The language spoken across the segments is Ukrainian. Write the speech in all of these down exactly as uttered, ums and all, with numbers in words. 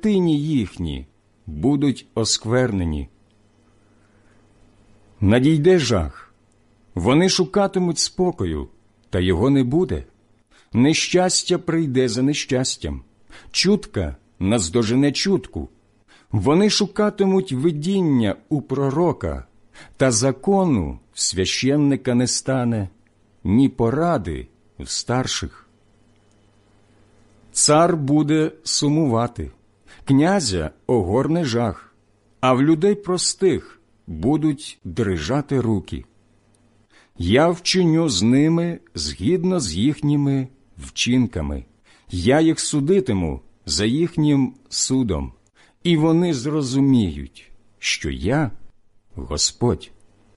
святині їхні будуть осквернені. Надійде жах, вони шукатимуть спокою, та його не буде. Нещастя прийде за нещастям, чутка наздожене чутку. Вони шукатимуть видіння у пророка, та закону в священника не стане, ні поради в старших. Цар буде сумувати, князя огорне жах, а в людей простих будуть дрижати руки. Я вчиню з ними згідно з їхніми вчинками. Я їх судитиму за їхнім судом, і вони зрозуміють, що я Господь.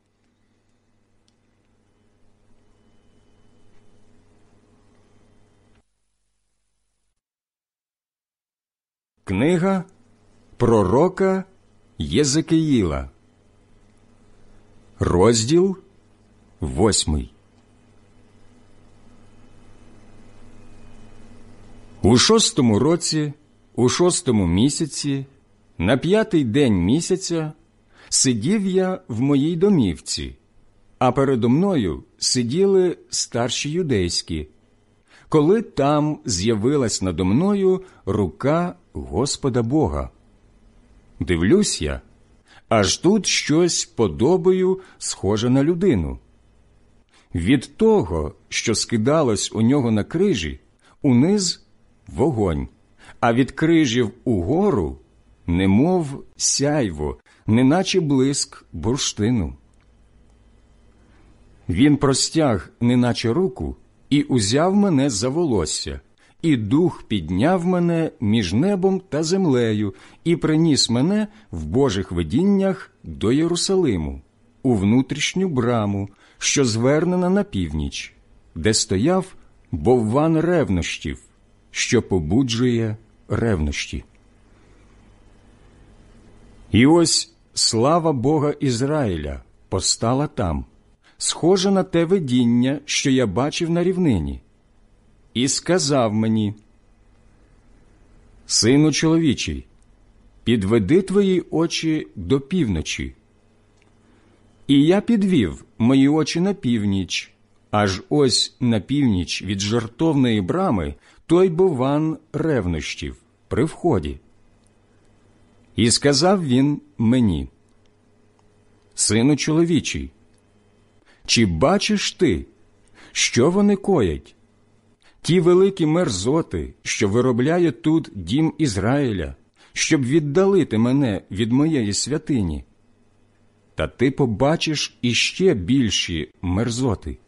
Книга пророка Єзекиїла, розділ восьмий. У шостому році, у шостому місяці, на п'ятий день місяця, сидів я в моїй домівці, а передо мною сиділи старші юдейські, коли там з'явилась надо мною рука Господа Бога. Дивлюсь я, аж тут щось подобою схоже на людину. Від того, що скидалось у нього на крижі, униз вогонь, а від крижів угору немов сяйво, неначе блиск бурштину. Він простяг неначе руку і узяв мене за волосся, і дух підняв мене між небом та землею і приніс мене в Божих видіннях до Єрусалиму, у внутрішню браму, що звернена на північ, де стояв бовван ревнощів, що побуджує ревнощі. І ось слава Бога Ізраїля постала там, схожа на те видіння, що я бачив на рівнині. І сказав мені: «Сину чоловічий, підведи твої очі до півночі». І я підвів мої очі на північ, аж ось на північ від жертовної брами той бовван ревнощів при вході. І сказав він мені: «Сину чоловічий, чи бачиш ти, що вони коять? Ті великі мерзоти, що виробляє тут дім Ізраїля, щоб віддалити мене від моєї святині. Та ти побачиш іще більші мерзоти».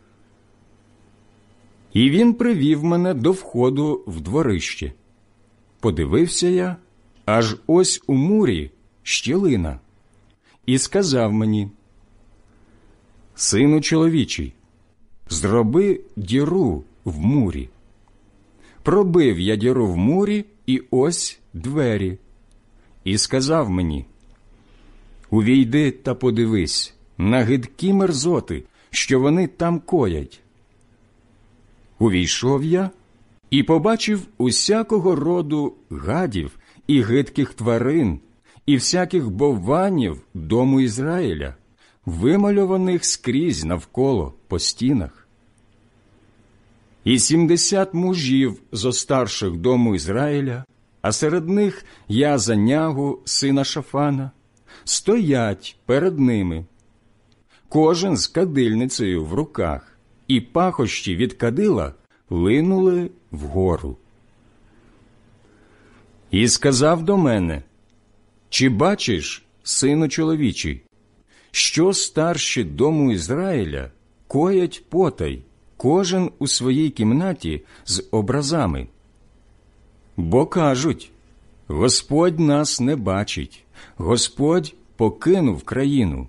І він привів мене до входу в дворище. Подивився я, аж ось у мурі щілина, і сказав мені: «Сину чоловічий, зроби діру в мурі». Пробив я діру в мурі, і ось двері. І сказав мені: «Увійди та подивись на гидкі мерзоти, що вони там коять». Увійшов я і побачив усякого роду гадів і гидких тварин, і всяких бовванів дому Ізраїля, вимальованих скрізь навколо по стінах. І сімдесят мужів зо старших дому Ізраїля, а серед них Яазанягу, сина Шафана, стоять перед ними, кожен з кадильницею в руках, і пахощі від кадила линули вгору. І сказав до мене: «Чи бачиш, сину чоловічий, що старші дому Ізраїля коять потай, кожен у своїй кімнаті з образами? Бо кажуть: Господь нас не бачить, Господь покинув країну».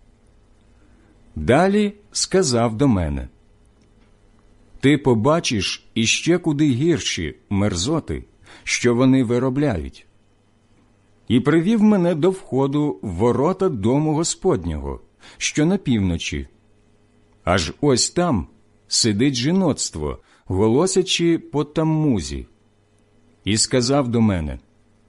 Далі сказав до мене: «Ти побачиш іще куди гірші мерзоти, що вони виробляють». І привів мене до входу в ворота дому Господнього, що на півночі. Аж ось там сидить жіноцтво, голосячи по Таммузі. І сказав до мене: